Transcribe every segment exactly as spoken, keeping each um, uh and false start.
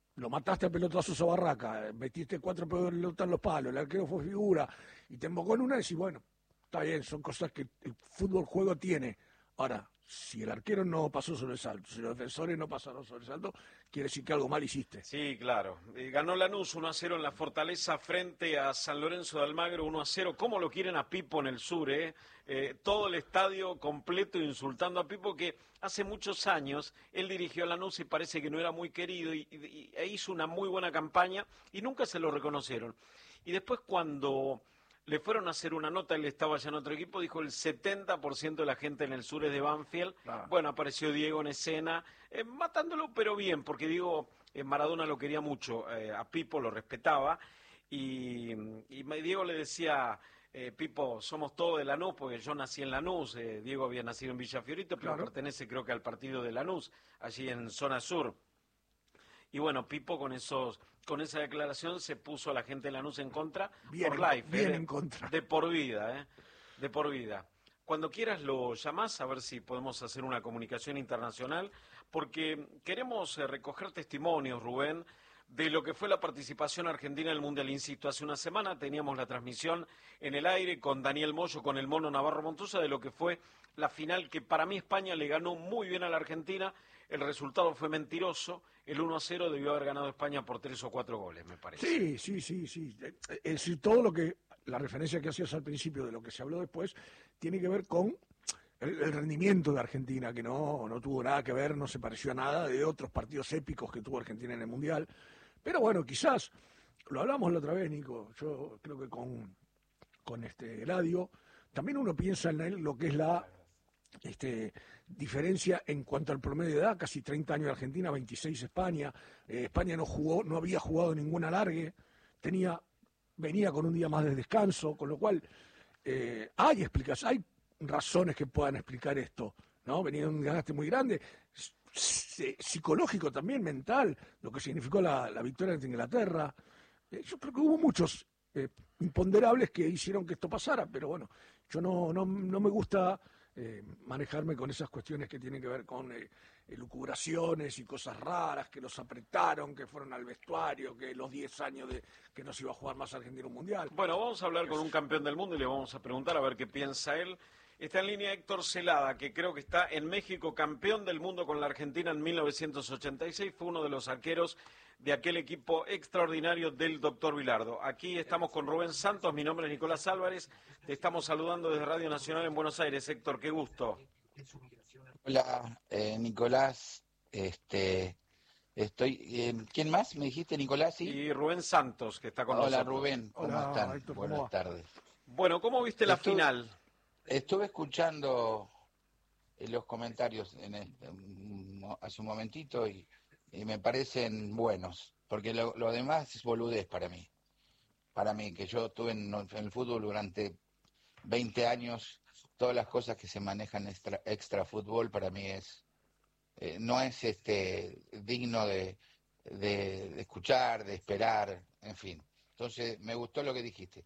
lo mataste a pelotazos a Barraca, metiste cuatro pelotas en los palos, el arquero fue figura, y te embocó en una y decís, bueno, está bien, son cosas que el fútbol juego tiene. Ahora, si el arquero no pasó sobre el salto, si los defensores no pasaron sobre el salto, quiere decir que algo mal hiciste. Sí, claro. Eh, ganó Lanús uno a cero en la Fortaleza frente a San Lorenzo de Almagro uno a cero. ¿Cómo lo quieren a Pipo en el sur, eh? Eh, todo el estadio completo insultando a Pipo, que hace muchos años él dirigió a Lanús y parece que no era muy querido y, y, e hizo una muy buena campaña y nunca se lo reconocieron. Y después cuando le fueron a hacer una nota, él estaba ya en otro equipo, dijo el setenta por ciento de la gente en el sur es de Banfield. Ah. Bueno, apareció Diego en escena, eh, matándolo pero bien, porque Diego, eh, Maradona lo quería mucho, eh, a Pipo lo respetaba, y, y Diego le decía, eh, Pipo, somos todos de Lanús, porque yo nací en Lanús, eh, Diego había nacido en Villa Fiorito, pero claro, pertenece creo que al partido de Lanús, allí en zona sur. Y bueno, Pipo con esos, con esa declaración se puso a la gente de Lanús en contra, bien, por life, bien eh, en contra. De por vida, eh, de por vida. Cuando quieras lo llamás a ver si podemos hacer una comunicación internacional, porque queremos eh, recoger testimonios, Rubén, de lo que fue la participación argentina en el Mundial. Insisto, hace una semana teníamos la transmisión en el aire con Daniel Moyo, con el Mono Navarro Montosa, de lo que fue la final, que para mí España le ganó muy bien a la Argentina. El resultado fue mentiroso, el uno a cero debió haber ganado España por tres o cuatro goles, me parece. Sí, sí, sí, sí. Es decir, todo lo que, la referencia que hacías al principio de lo que se habló después, tiene que ver con el, el rendimiento de Argentina, que no, no tuvo nada que ver, no se pareció a nada de otros partidos épicos que tuvo Argentina en el Mundial. Pero bueno, quizás, lo hablamos la otra vez, Nico, yo creo que con, con este Eladio, también uno piensa en él lo que es la este, diferencia en cuanto al promedio de edad, casi treinta años de Argentina, veintiséis España, eh, España no jugó, no había jugado ningún alargue, tenía, venía con un día más de descanso, con lo cual eh, hay explicaciones, hay razones que puedan explicar esto, ¿no? Venía de un desgaste muy grande, psicológico también, mental, lo que significó la, la victoria ante Inglaterra. Eh, yo creo que hubo muchos eh, imponderables que hicieron que esto pasara, pero bueno, yo no, no, no me gusta eh, manejarme con esas cuestiones que tienen que ver con eh, elucubraciones y cosas raras, que los apretaron, que fueron al vestuario, que los diez años de que no se iba a jugar más Argentina un Mundial. Bueno, vamos a hablar con un campeón del mundo y le vamos a preguntar a ver qué piensa él. Está en línea Héctor Celada, que creo que está en México, campeón del mundo con la Argentina en mil novecientos ochenta y seis, fue uno de los arqueros de aquel equipo extraordinario del doctor Vilardo. Aquí estamos con Rubén Santos, mi nombre es Nicolás Álvarez, te estamos saludando desde Radio Nacional en Buenos Aires. Héctor, qué gusto. Hola, eh, Nicolás, este, estoy, eh, ¿quién más? Me dijiste, Nicolás, ¿sí? Y Rubén Santos, que está con Hola, nosotros. Hola, Rubén, ¿cómo Hola, están? Héctor, Buenas ¿cómo tardes. Bueno, ¿cómo viste la Estuve, final? Estuve escuchando los comentarios en el, hace un momentito y, y me parecen buenos, porque lo, lo demás es boludez para mí. Para mí, que yo estuve en, en el fútbol durante veinte años, todas las cosas que se manejan extra, extra fútbol para mí es eh, no es este digno de, de, de escuchar, de esperar, en fin. Entonces, me gustó lo que dijiste.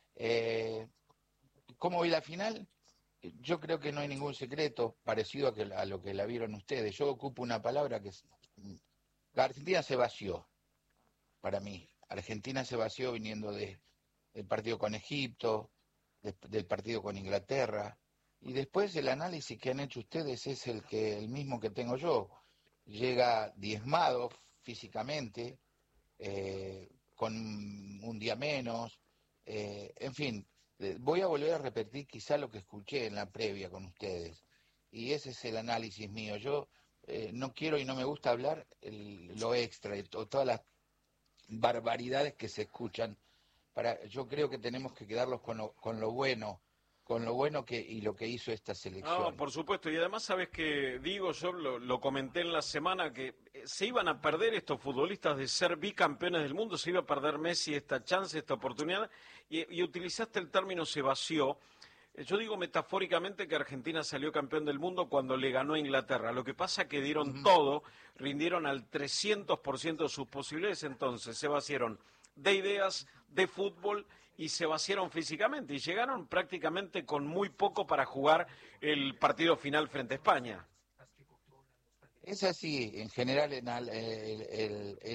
Eh, ¿Cómo vi la final? Yo creo que no hay ningún secreto parecido a, que, a lo que la vieron ustedes. Yo ocupo una palabra que es... La Argentina se vació, para mí. Argentina se vació viniendo de, del partido con Egipto, de, del partido con Inglaterra, y después el análisis que han hecho ustedes es el que el mismo que tengo yo. Llega diezmado físicamente, eh, con un día menos, eh, en fin... Voy a volver a repetir quizá lo que escuché en la previa con ustedes, y ese es el análisis mío. Yo eh, no quiero y no me gusta hablar el, lo extra, y to, todas las barbaridades que se escuchan. Para, yo creo que tenemos que quedarlos con lo, con lo bueno, con lo bueno que y lo que hizo esta selección. No, por supuesto, y además sabes que, digo, yo lo, lo comenté en la semana, que se iban a perder estos futbolistas de ser bicampeones del mundo, se iba a perder Messi esta chance, esta oportunidad, y, y utilizaste el término se vació. Yo digo metafóricamente que Argentina salió campeón del mundo cuando le ganó a Inglaterra. Lo que pasa es que dieron uh-huh. todo, rindieron al trescientos por ciento de sus posibilidades, entonces se vaciaron de ideas, de fútbol, y se vaciaron físicamente y llegaron prácticamente con muy poco para jugar el partido final frente a España. Es así, en general, en el, el, el